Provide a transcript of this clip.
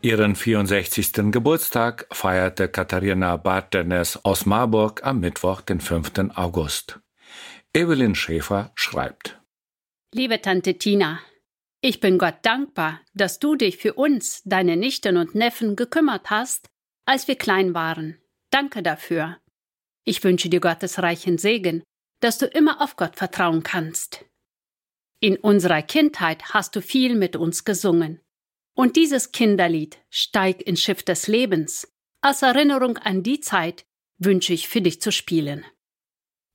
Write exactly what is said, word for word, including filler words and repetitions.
Ihren vierundsechzigsten Geburtstag feierte Katharina Bartenes aus Marburg am Mittwoch, den fünften August. Evelyn Schäfer schreibt: Liebe Tante Tina, ich bin Gott dankbar, dass du dich für uns, deine Nichten und Neffen, gekümmert hast, als wir klein waren. Danke dafür. Ich wünsche dir Gottes reichen Segen, dass du immer auf Gott vertrauen kannst. In unserer Kindheit hast du viel mit uns gesungen. Und dieses Kinderlied Steig ins Schiff des Lebens, als Erinnerung an die Zeit, wünsche ich für dich zu spielen.